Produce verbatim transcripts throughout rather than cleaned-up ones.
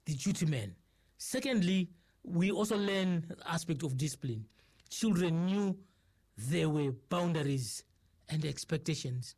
the duty man. Secondly, we also learn the aspect of discipline. Children knew there were boundaries and expectations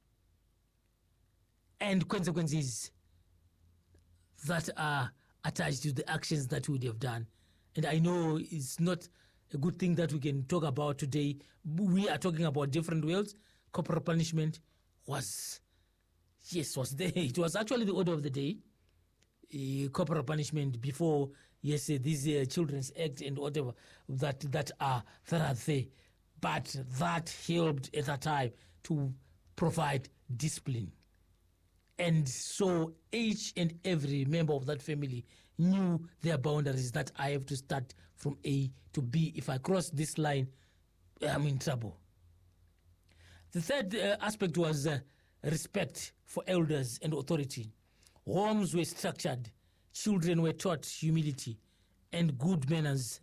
and consequences that are attached to the actions that we would have done. And I know it's not a good thing that we can talk about today. We are talking about different worlds. Corporal punishment was, yes, was there. It was actually the order of the day. Uh, corporal punishment before, yes, uh, these uh, Children's Act and whatever that that are that are there, but that helped at that time to provide discipline, and so each and every member of that family knew their boundaries. That I have to start from A to B. If I cross this line, I'm in trouble. The third uh, aspect was uh, respect for elders and authority. Homes were structured, children were taught humility and good manners,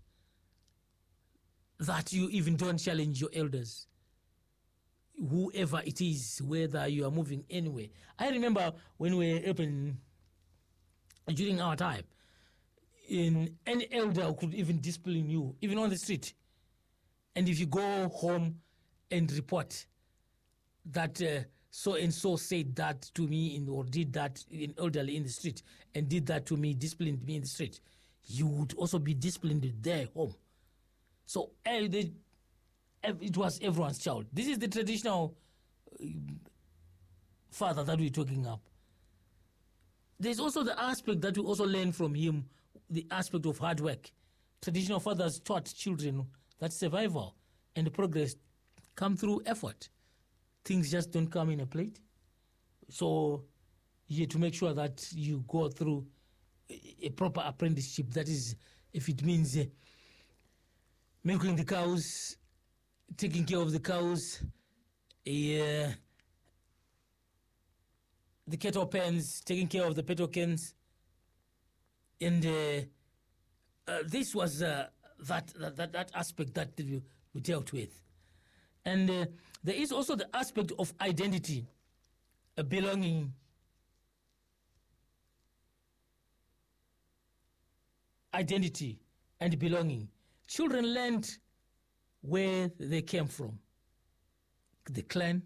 that you even don't challenge your elders, whoever it is, whether you are moving anywhere. I remember when we were open during our time, in any elder could even discipline you, even on the street. And if you go home and report that uh, so and so said that to me in, or did that in elderly in the street and did that to me, disciplined me in the street, you would also be disciplined at their home. So uh, they, it was everyone's child. This is the traditional uh, father that we're talking of. There's also the aspect that we also learn from him, the aspect of hard work. Traditional fathers taught children that survival and progress come through effort. Things just don't come in a plate. So you have to make sure that you go through a, a proper apprenticeship. That is, if it means uh, milking the cows, taking care of the cows, uh, the cattle pens, taking care of the petrol cans. And uh, uh, this was uh, that, that, that aspect that we, we dealt with. And uh, there is also the aspect of identity, a belonging. Identity and belonging. Children learned where they came from, the clan,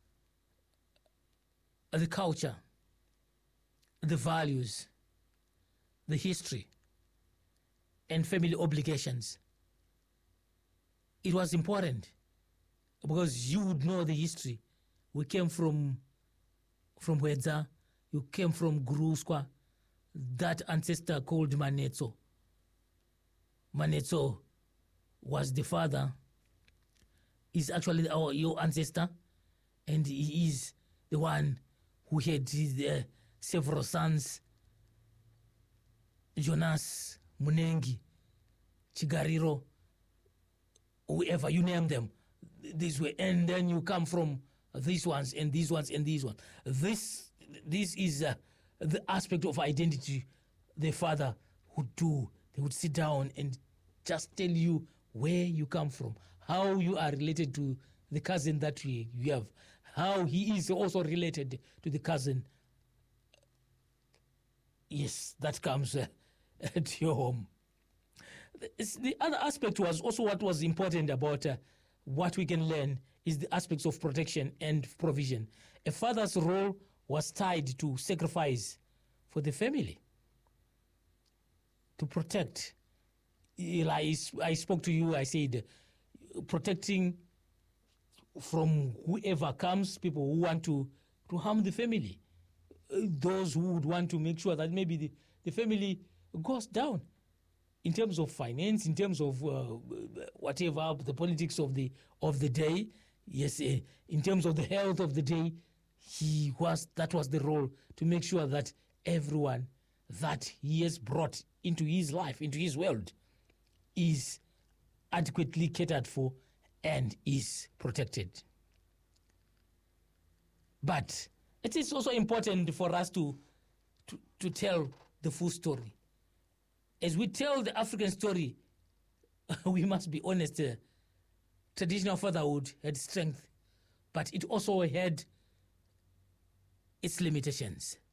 the culture, the values, the history, and family obligations. It was important, because you would know the history. We came from from Wedza, you came from Guruskwa, that ancestor called Manetso. Manetso was the father, is actually our your ancestor, and he is the one who had his, uh, several sons, Jonas, Munengi, Chigariro, whoever, you name them. This way, and then you come from these ones and these ones and these ones. This this is uh, the aspect of identity the father would do. They would sit down and just tell you where you come from, how you are related to the cousin that you, you have, how he is also related to the cousin. Yes, that comes uh, at your home. The other aspect was also what was important about uh, what we can learn is the aspects of protection and provision. A father's role was tied to sacrifice for the family, to protect. I, I spoke to you, I said, protecting from whoever comes, people who want to, to harm the family, those who would want to make sure that maybe the, the family goes down in terms of finance, in terms of uh, whatever, the politics of the of the day. Yes, uh, in terms of the health of the day, he was that was the role, to make sure that everyone that he has brought into his life, into his world, is adequately catered for and is protected. But it is also important for us to, to, to tell the full story. As we tell the African story, we must be honest. Uh, traditional fatherhood had strength, but it also had its limitations.